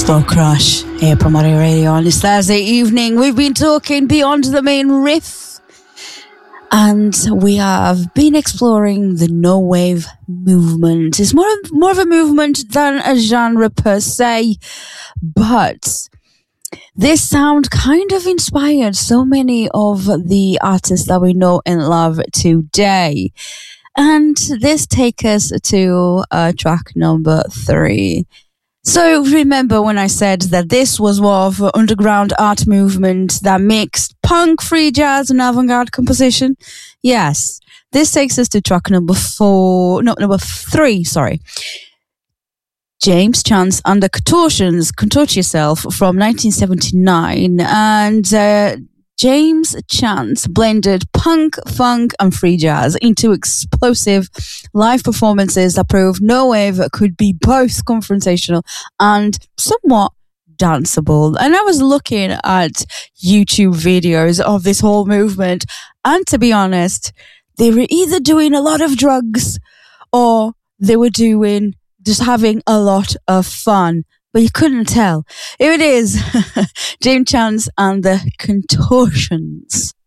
Slow Crush here from Moray Radio on this Thursday evening. We've been talking beyond the main riff, and we have been exploring the no wave movement. It's more of a movement than a genre per se, but this sound kind of inspired so many of the artists that we know and love today. And this takes us to track number 3. So remember when I said that this was more of an underground art movement that mixed punk, free jazz and avant-garde composition? Yes. This takes us to track number 3, sorry. James Chance and the Contortions, Contort Yourself from 1979. And James Chance blended punk, funk and free jazz into explosive live performances that proved no wave could be both confrontational and somewhat danceable. And I was looking at YouTube videos of this whole movement, and to be honest, they were either doing a lot of drugs or they were just having a lot of fun. But you couldn't tell. Here it is, James Chance and the Contortions.